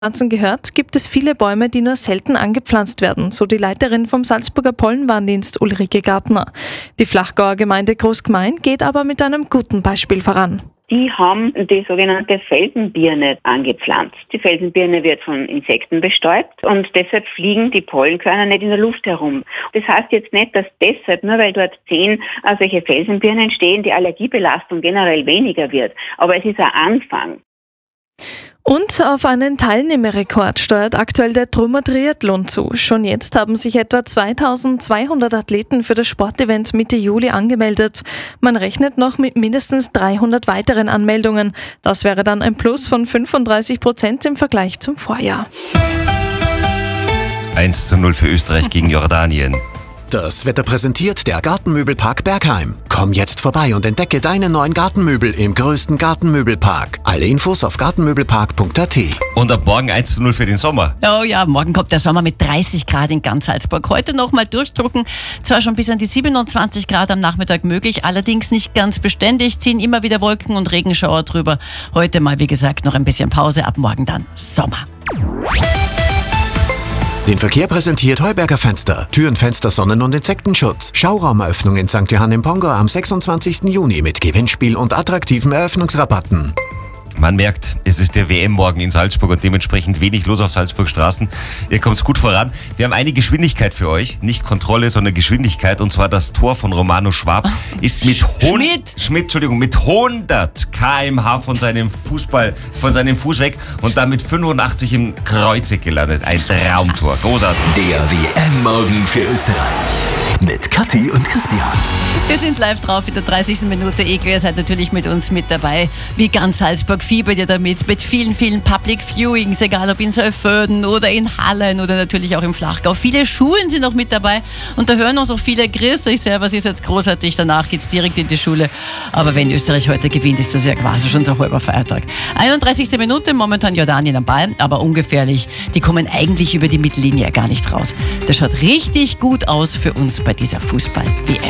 Pflanzen gehört, gibt es viele Bäume, die nur selten angepflanzt werden, so die Leiterin vom Salzburger Pollenwarndienst Ulrike Gartner. Die Flachgauer Gemeinde Großgmain geht aber mit einem guten Beispiel voran. Die haben die sogenannte Felsenbirne angepflanzt. Die Felsenbirne wird von Insekten bestäubt und deshalb fliegen die Pollenkörner nicht in der Luft herum. Das heißt jetzt nicht, dass deshalb, nur weil dort 10 solche Felsenbirnen entstehen, die Allergiebelastung generell weniger wird. Aber es ist ein Anfang. Und auf einen Teilnehmerrekord steuert aktuell der Trummer Triathlon zu. Schon jetzt haben sich etwa 2200 Athleten für das Sportevent Mitte Juli angemeldet. Man rechnet noch mit mindestens 300 weiteren Anmeldungen. Das wäre dann ein Plus von 35% im Vergleich zum Vorjahr. 1:0 für Österreich gegen Jordanien. Das Wetter präsentiert der Gartenmöbelpark Bergheim. Komm jetzt vorbei und entdecke deine neuen Gartenmöbel im größten Gartenmöbelpark. Alle Infos auf gartenmöbelpark.at. Und ab morgen 1:0 für den Sommer. Oh ja, morgen kommt der Sommer mit 30 Grad in ganz Salzburg. Heute nochmal durchdrucken. Zwar schon bis an die 27 Grad am Nachmittag möglich, allerdings nicht ganz beständig. Ziehen immer wieder Wolken und Regenschauer drüber. Heute mal, wie gesagt, noch ein bisschen Pause. Ab morgen dann Sommer. Den Verkehr präsentiert Heuberger Fenster. Türen, Fenster, Sonnen- und Insektenschutz. Schauraumeröffnung in St. Johann im Pongau am 26. Juni mit Gewinnspiel und attraktiven Eröffnungsrabatten. Man merkt, es ist der WM morgen in Salzburg und dementsprechend wenig los auf Salzburg Straßen. Ihr kommt gut voran. Wir haben eine Geschwindigkeit für euch. Nicht Kontrolle, sondern Geschwindigkeit. Und zwar das Tor von Romano Schwab ist mit 100 km/h von seinem Fuß weg und damit 85 im Kreuzeck gelandet. Ein Traumtor. Großartig. Der WM-Morgen für Österreich. Mit Kathi und Christian. Wir sind live drauf in der 30. Minute. Ihr seid natürlich mit uns mit dabei. Wie ganz Salzburg fiebert ihr damit. Mit vielen, vielen Public Viewings, egal ob in Saalfelden oder in Hallen oder natürlich auch im Flachgau. Viele Schulen sind noch mit dabei und da hören uns auch viele. Grüß euch sehr, was ist jetzt großartig. Danach geht's direkt in die Schule. Aber wenn Österreich heute gewinnt, ist das ja quasi schon so ein halber Feiertag. 31. Minute, momentan Jordanien am Ball, aber ungefährlich. Die kommen eigentlich über die Mittellinie gar nicht raus. Das schaut richtig gut aus für uns bei dieser Fußball-WM.